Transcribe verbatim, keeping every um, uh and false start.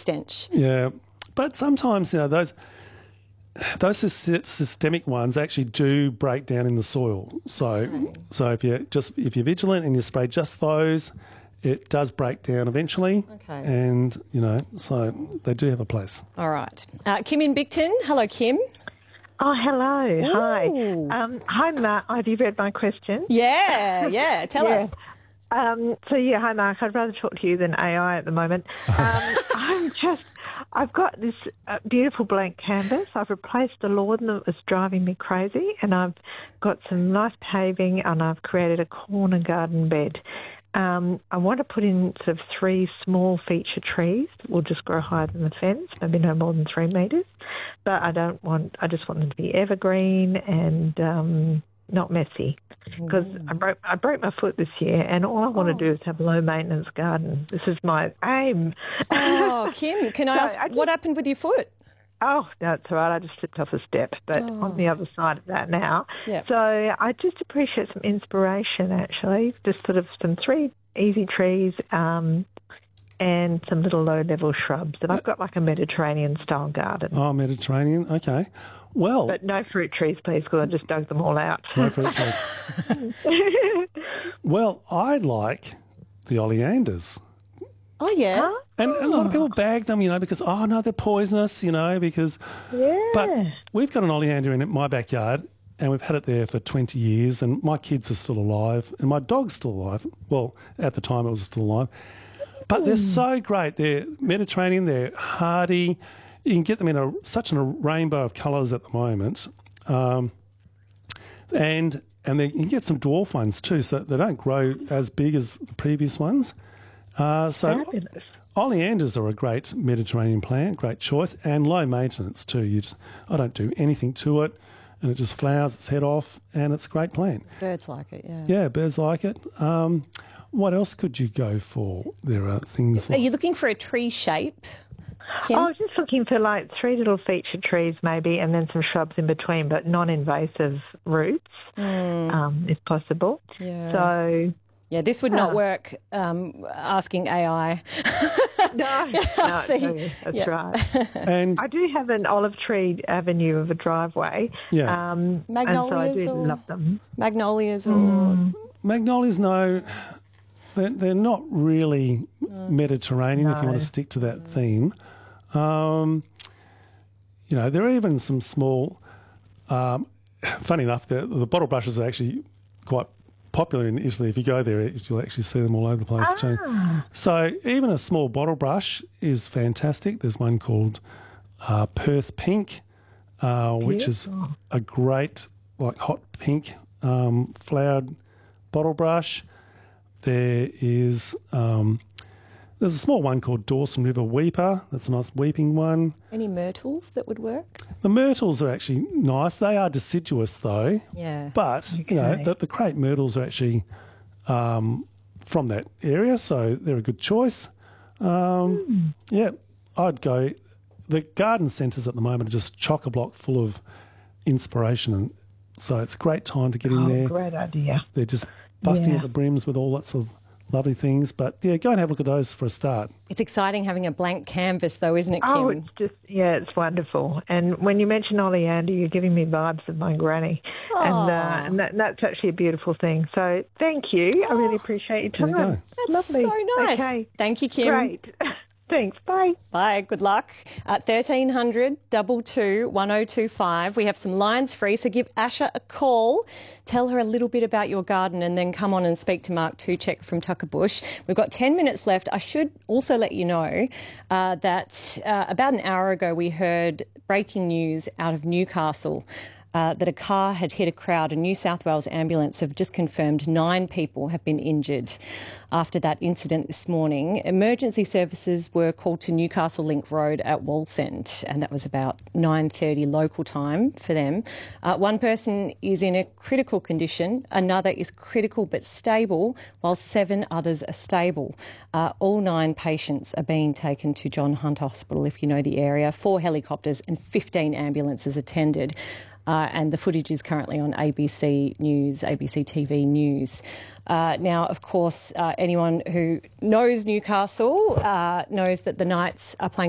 stench. Yeah, but sometimes, you know, those those sys- systemic ones actually do break down in the soil. So, Okay. so if you just if you're vigilant and you spray just those, it does break down eventually. Okay. And you know, so they do have a place. All right. Uh, Kim in Bigton. Hello, Kim. Oh, hello. Ooh. Hi. Um, hi, Mark. Have you read my question? Yeah, yeah. Tell Yeah. us. Um, so, yeah, hi, Mark. I'd rather talk to you than A I at the moment. Um, I'm just, I've got this uh, beautiful blank canvas. I've replaced the lawn that was driving me crazy, and I've got some nice paving, and I've created a corner garden bed. Um, I want to put in sort of three small feature trees that will just grow higher than the fence, maybe no more than three metres. But I don't want, I just want them to be evergreen and um, not messy. Because I broke, I broke my foot this year, and all I want Oh. to do is have a low maintenance garden. This is my aim. Oh, Kim, can I So ask I just- what happened with your foot? Oh, that's all right. I just slipped off a step, but Oh. on the other side of that now. Yep. So I just appreciate some inspiration, actually. Just sort of some three easy trees um, and some little low-level shrubs. And I've got like a Mediterranean-style garden. Oh, Mediterranean. Okay. Well, But no fruit trees, please, because I just dug them all out. no fruit trees. Well, I like the oleanders. Oh, yeah. And, and a lot of people bag them, you know, because, oh, no, they're poisonous, you know, because... Yeah. But we've got an oleander in my backyard, and we've had it there for twenty years, and my kids are still alive, and my dog's still alive. Well, at the time it was still alive. But they're so great. They're Mediterranean, they're hardy. You can get them in a such a rainbow of colours at the moment. Um, and and then you can get some dwarf ones too, so they don't grow as big as the previous ones. Uh, so Fabulous. oleanders are a great Mediterranean plant, great choice, and low maintenance too. You just, I don't do anything to it, and it just flowers its head off, and it's a great plant. Birds like it, yeah. Yeah, birds like it. Um, what else could you go for? There are things Are like... you looking for a tree shape, Kim? I was just looking for like three little feature trees maybe, and then some shrubs in between, but non-invasive roots, um, if possible. Yeah. So... Yeah, this would not Yeah. work, um, asking A I. No, no, See, no, that's yeah. right. And I do have an olive tree avenue of a driveway. Yeah. Um, and so I Magnolias do or- love them. Magnolias or... magnolias, no, they're, they're not really Mediterranean if you want to stick to that theme. Um, you know, there are even some small, um, funny enough, the, the bottle brushes are actually quite popular in Italy. If you go there, you'll actually see them all over the place too. So even a small bottle brush is fantastic. There's one called uh, Perth Pink, uh, which is a great, like hot pink um, flowered bottle brush. There is um, there's a small one called Dawson River Weeper. That's a nice weeping one. Any myrtles that would work? The myrtles are actually nice. They are deciduous though. Yeah. But, you know, Okay. the, the crepe myrtles are actually um, from that area, so they're a good choice. Um, Yeah, I'd go. The garden centres at the moment are just chock-a-block full of inspiration, and so it's a great time to get in Oh, there. great idea. They're just busting Yeah. at the brims with all lots of lovely things. But, yeah, go and have a look at those for a start. It's exciting having a blank canvas, though, isn't it, Kim? Oh, it's just, yeah, it's wonderful. And when you mention oleander, you're giving me vibes of my granny. And, uh, and that, that's actually a beautiful thing. So thank you. I really appreciate your There you time. go. That's Lovely. so nice. Okay. Thank you, Kim. Great. Thanks. Bye. Bye. Good luck. At thirteen hundred, two two, one oh two five. We have some lines free, so give Asha a call. Tell her a little bit about your garden and then come on and speak to Mark Tuchek from Tuckerbush. We've got ten minutes left. I should also let you know uh, that uh, about an hour ago we heard breaking news out of Newcastle. Uh, that a car had hit a crowd. A New South Wales ambulance have just confirmed nine people have been injured after that incident this morning. Emergency services were called to Newcastle Link Road at Wallsend, and that was about nine thirty local time for them. Uh, one person is in a critical condition, another is critical but stable, while seven others are stable. Uh, all nine patients are being taken to John Hunt Hospital, if you know the area. Four helicopters and fifteen ambulances attended. Uh, and the footage is currently on A B C News, A B C T V News. Uh, now, of course, uh, anyone who knows Newcastle uh, knows that the Knights are playing